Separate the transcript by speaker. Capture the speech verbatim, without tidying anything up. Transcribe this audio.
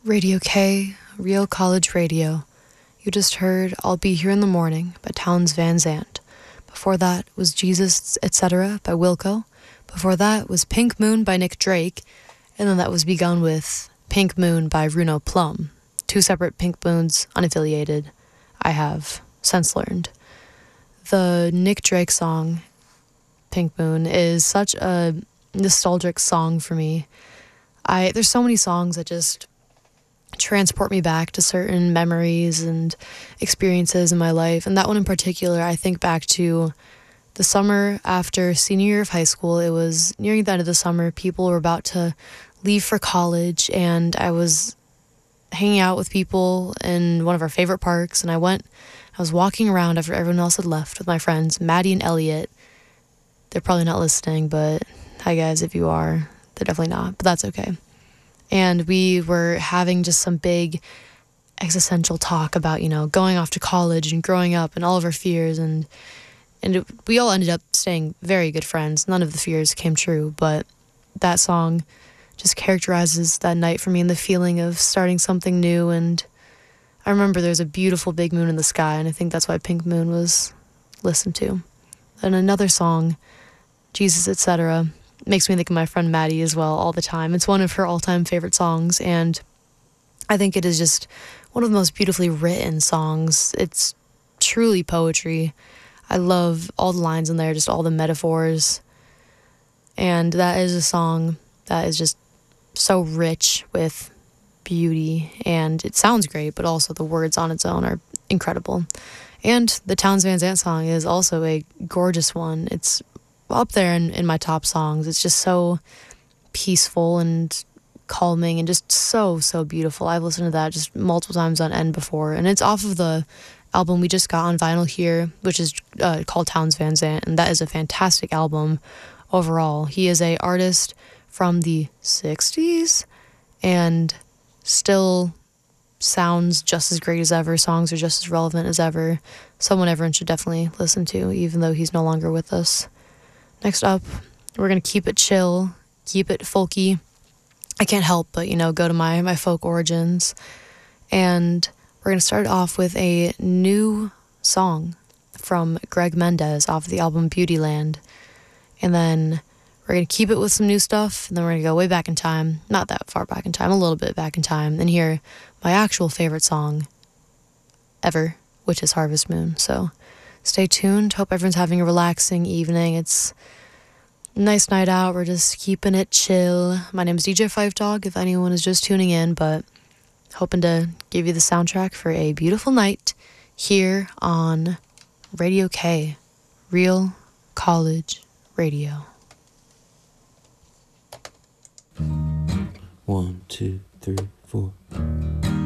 Speaker 1: Radio K, Real College Radio. You just heard I'll Be Here in the Morning by Townes Van Zandt. Before that was Jesus, et cetera by Wilco. Before that was Pink Moon by Nick Drake. And then that was begun with Pink Moon by Runo Plum. Two separate Pink Moons, unaffiliated, I have since learned. The Nick Drake song, Pink Moon, is such a nostalgic song for me. I There's so many songs that just transport me back to certain memories and experiences in my life. And that one in particular, I think back to the summer after senior year of high school. It was nearing the end of the summer. People were about to leave for college, and I was hanging out with people in one of our favorite parks. And I went, I was walking around after everyone else had left with my friends, Maddie and Elliot. They're probably not listening, but hi guys, if you are, they're definitely not, but that's okay. And we were having just some big existential talk about, you know, going off to college and growing up and all of our fears. And and it, we all ended up staying very good friends. None of the fears came true, but that song just characterizes that night for me and the feeling of starting something new. And I remember there's a beautiful big moon in the sky, and I think that's why Pink Moon was listened to. And another song, Jesus, et cetera, makes me think of my friend Maddie as well all the time. It's one of her all-time favorite songs, and I think it is just one of the most beautifully written songs. It's truly poetry. I love all the lines in there, just all the metaphors. And that is a song that is just so rich with beauty, and it sounds great, but also the words on its own are incredible. And the Townes Van Zandt song is also a gorgeous one. It's up there in, in my top songs. It's just so peaceful and calming and just so, so beautiful. I've listened to that just multiple times on end before, and it's off of the album we just got on vinyl here, which is uh, called Townes Van Zandt, and that is a fantastic album overall. He is a artist from the sixties and still sounds just as great as ever. Songs are just as relevant as ever. Someone everyone should definitely listen to, even though he's no longer with us. Next up, we're going to keep it chill, keep it folky. I can't help but, you know, go to my, my folk origins. And we're going to start off with a new song from Greg Mendez off the album Beautyland. And then we're going to keep it with some new stuff. And then we're going to go way back in time. Not that far back in time, a little bit back in time. And hear my actual favorite song ever, which is Harvest Moon. So stay tuned. Hope everyone's having a relaxing evening. It's a nice night out. We're just keeping it chill. My name is D J Five Dog, if anyone is just tuning in, but hoping to give you the soundtrack for a beautiful night here on Radio K, Real College Radio.
Speaker 2: One, two, three, four.